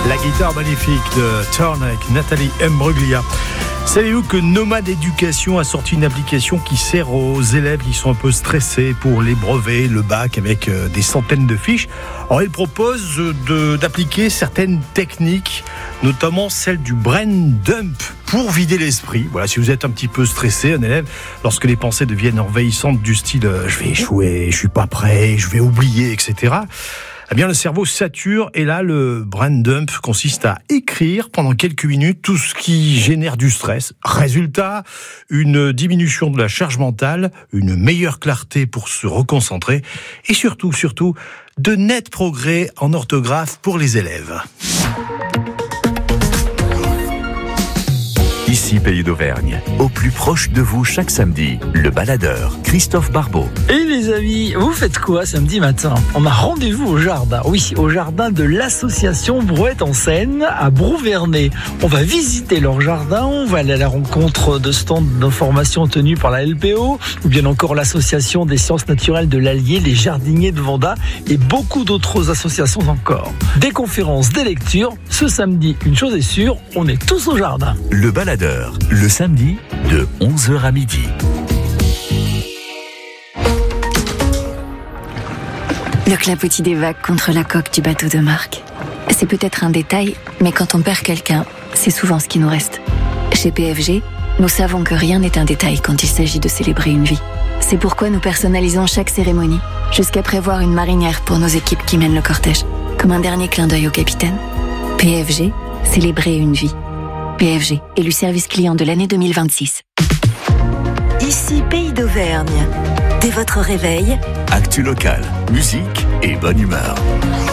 La guitare magnifique de Turn avec Nathalie Imbruglia. Savez-vous que Nomade Éducation a sorti une application qui sert aux élèves qui sont un peu stressés pour les brevets, le bac, avec des centaines de fiches. Alors, il propose d'appliquer certaines techniques, notamment celle du brain dump pour vider l'esprit. Voilà, si vous êtes un petit peu stressé, un élève, lorsque les pensées deviennent envahissantes du style « je vais échouer, je suis pas prêt, je vais oublier, etc. », eh bien, le cerveau sature et là, le brain dump consiste à écrire pendant quelques minutes tout ce qui génère du stress. Résultat, une diminution de la charge mentale, une meilleure clarté pour se reconcentrer et surtout, de nets progrès en orthographe pour les élèves. Ici Pays d'Auvergne, au plus proche de vous chaque samedi, le baladeur Christophe Barbeau. Et les amis, vous faites quoi samedi matin ? On a rendez-vous au jardin, oui, au jardin de l'association Brouette en Seine à Brou-Vernay. On va visiter leur jardin, on va aller à la rencontre de stands d'information tenus par la LPO, ou bien encore l'association des sciences naturelles de l'Allier, les jardiniers de Vendat et beaucoup d'autres associations encore. Des conférences, des lectures, ce samedi, une chose est sûre, on est tous au jardin. Le baladeur, le samedi, de 11h à midi. Le clapotis des vagues contre la coque du bateau de Marc. C'est peut-être un détail, mais quand on perd quelqu'un, c'est souvent ce qui nous reste. Chez PFG, nous savons que rien n'est un détail quand il s'agit de célébrer une vie. C'est pourquoi nous personnalisons chaque cérémonie, jusqu'à prévoir une marinière pour nos équipes qui mènent le cortège, comme un dernier clin d'œil au capitaine. PFG, célébrer une vie. PFG, élu service client de l'année 2026. Ici Pays d'Auvergne. Dès votre réveil, Actu local, musique et bonne humeur.